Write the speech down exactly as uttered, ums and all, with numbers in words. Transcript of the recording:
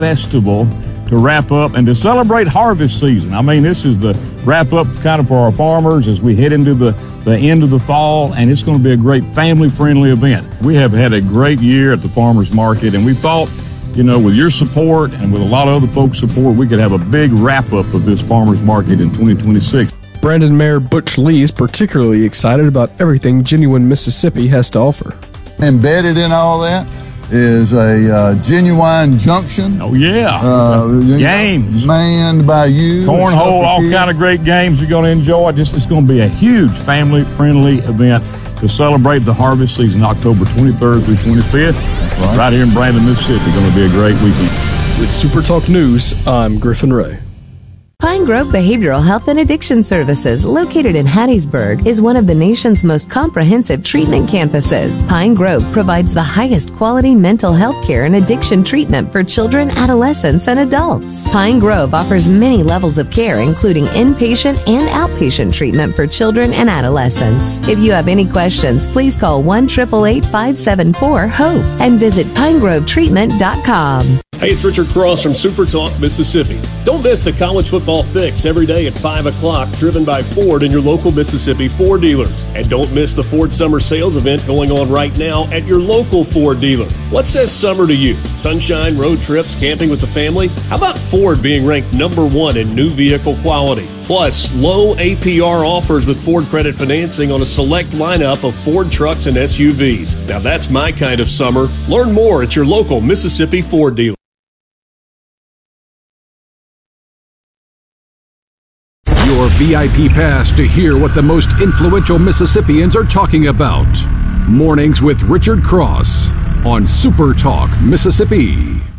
festival to wrap up and to celebrate harvest season. I mean, this is the wrap up kind of for our farmers as we head into the, the end of the fall, and it's going to be a great family-friendly event. We have had a great year at the farmers market, and we thought, you know, with your support and with a lot of other folks' support, we could have a big wrap-up of this farmers market in twenty twenty-six. Brandon Mayor Butch Lee is particularly excited about everything Genuine Mississippi has to offer. Embedded in all that is a uh, Genuine Junction. Oh, yeah. Uh, games. Manned by you. Cornhole, all kind of great games you're going to enjoy. Just, it's going to be a huge family-friendly event to celebrate the harvest season, October twenty-third through twenty-fifth. Right. right here in Brandon, Mississippi. Going to be a great weekend. With Super Talk News, I'm Griffin Ray. Pine Grove Behavioral Health and Addiction Services, located in Hattiesburg, is one of the nation's most comprehensive treatment campuses. Pine Grove provides the highest quality mental health care and addiction treatment for children, adolescents, and adults. Pine Grove offers many levels of care, including inpatient and outpatient treatment for children and adolescents. If you have any questions, please call one eight eight eight, five seven four, HOPE and visit pine grove treatment dot com. Hey, it's Richard Cross from Super Talk, Mississippi. Don't miss the college football fix every day at five o'clock, driven by Ford and your local Mississippi Ford dealers. And don't miss the Ford Summer Sales event going on right now at your local Ford dealer. What says summer to you? Sunshine, road trips, camping with the family? How about Ford being ranked number one in new vehicle quality? Plus, low A P R offers with Ford credit financing on a select lineup of Ford trucks and S U Vs. Now that's my kind of summer. Learn more at your local Mississippi Ford dealer. Your V I P pass to hear what the most influential Mississippians are talking about. Mornings with Richard Cross on Super Talk Mississippi.